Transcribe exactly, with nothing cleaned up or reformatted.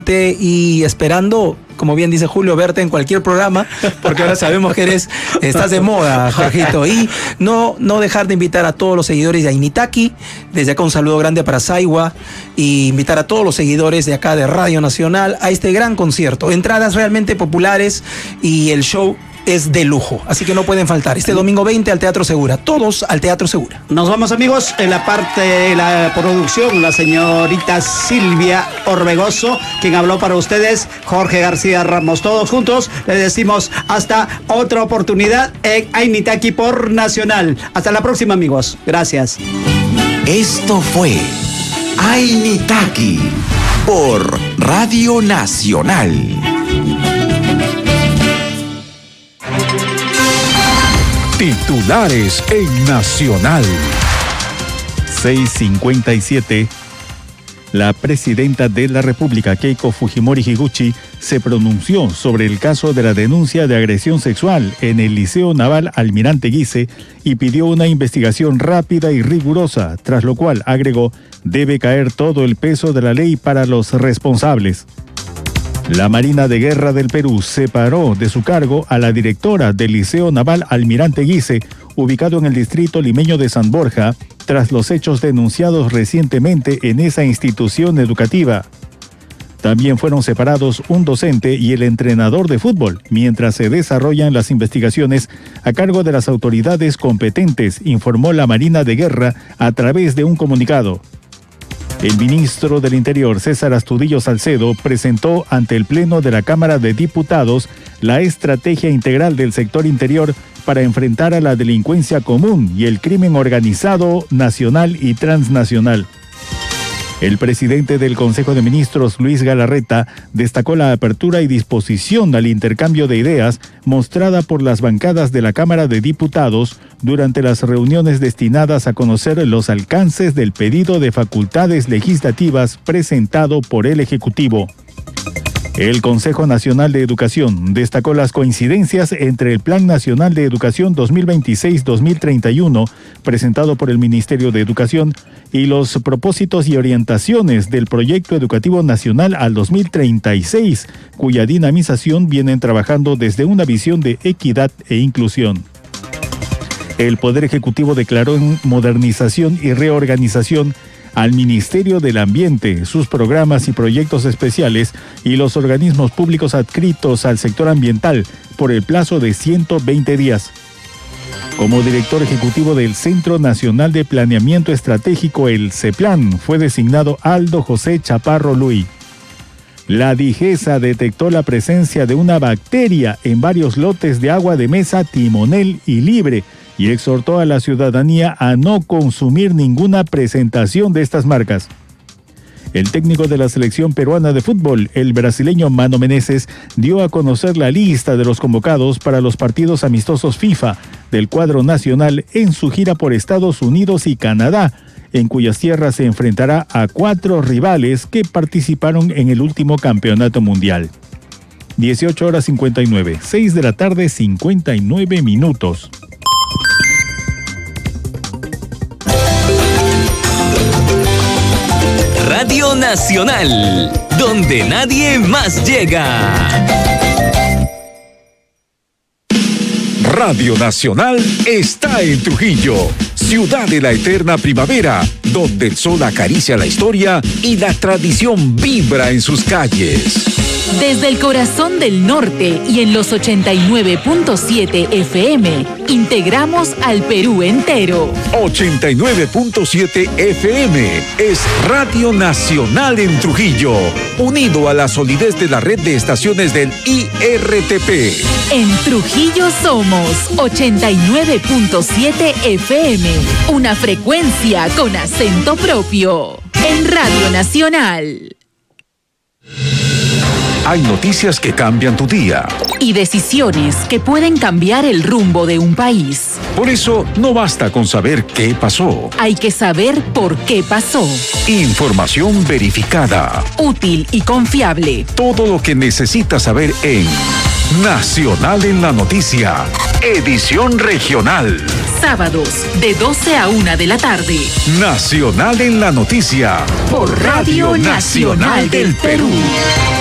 y esperando, como bien dice Julio, verte en cualquier programa, porque ahora sabemos que eres, estás de moda, Jorgito, y no, no dejar de invitar a todos los seguidores de Ainitaki, desde acá un saludo grande para Saiwa, y invitar a todos los seguidores de acá de Radio Nacional a este gran concierto, entradas realmente populares y el show es de lujo, así que no pueden faltar. Este domingo veinte al Teatro Segura, todos al Teatro Segura. Nos vamos, amigos, en la parte de la producción, la señorita Silvia Orbegoso, quien habló para ustedes, Jorge García Ramos. Todos juntos les decimos hasta otra oportunidad en Ainitaki por Nacional. Hasta la próxima, amigos. Gracias. Esto fue Ainitaki por Radio Nacional. Titulares en Nacional. seis cincuenta y siete. La presidenta de la República, Keiko Fujimori Higuchi, se pronunció sobre el caso de la denuncia de agresión sexual en el Liceo Naval Almirante Guise y pidió una investigación rápida y rigurosa, tras lo cual agregó, debe caer todo el peso de la ley para los responsables. La Marina de Guerra del Perú separó de su cargo a la directora del Liceo Naval Almirante Guise, ubicado en el distrito limeño de San Borja, tras los hechos denunciados recientemente en esa institución educativa. También fueron separados un docente y el entrenador de fútbol, mientras se desarrollan las investigaciones a cargo de las autoridades competentes, informó la Marina de Guerra a través de un comunicado. El ministro del Interior, César Astudillo Salcedo, presentó ante el Pleno de la Cámara de Diputados la estrategia integral del sector interior para enfrentar a la delincuencia común y el crimen organizado nacional y transnacional. El presidente del Consejo de Ministros, Luis Galarreta, destacó la apertura y disposición al intercambio de ideas mostrada por las bancadas de la Cámara de Diputados durante las reuniones destinadas a conocer los alcances del pedido de facultades legislativas presentado por el Ejecutivo. El Consejo Nacional de Educación destacó las coincidencias entre el Plan Nacional de Educación dos mil veintiséis a dos mil treinta y uno, presentado por el Ministerio de Educación, y los propósitos y orientaciones del Proyecto Educativo Nacional al dos mil treinta y seis, cuya dinamización vienen trabajando desde una visión de equidad e inclusión. El Poder Ejecutivo declaró en modernización y reorganización al Ministerio del Ambiente, sus programas y proyectos especiales y los organismos públicos adscritos al sector ambiental por el plazo de ciento veinte días. Como director ejecutivo del Centro Nacional de Planeamiento Estratégico, el CEPLAN, fue designado Aldo José Chaparro Luy. La DIGESA detectó la presencia de una bacteria en varios lotes de agua de mesa Timonel y Libre, y exhortó a la ciudadanía a no consumir ninguna presentación de estas marcas. El técnico de la selección peruana de fútbol, el brasileño Mano Menezes, dio a conocer la lista de los convocados para los partidos amistosos FIFA del cuadro nacional en su gira por Estados Unidos y Canadá, en cuyas tierras se enfrentará a cuatro rivales que participaron en el último campeonato mundial. dieciocho horas cincuenta y nueve, seis de la tarde, cincuenta y nueve minutos. Radio Nacional, donde nadie más llega. Radio Nacional está en Trujillo, ciudad de la eterna primavera, donde el sol acaricia la historia y la tradición vibra en sus calles. Desde el corazón del norte y en los ochenta y nueve punto siete F M, integramos al Perú entero. ochenta y nueve punto siete F M es Radio Nacional en Trujillo, unido a la solidez de la red de estaciones del I R T P. En Trujillo somos ochenta y nueve punto siete F M, una frecuencia con acento propio. En Radio Nacional. Hay noticias que cambian tu día. Y decisiones que pueden cambiar el rumbo de un país. Por eso, no basta con saber qué pasó. Hay que saber por qué pasó. Información verificada. Útil y confiable. Todo lo que necesitas saber en Nacional en la Noticia, edición regional. Sábados de doce a una de la tarde. Nacional en la Noticia, Por Radio Nacional del Perú.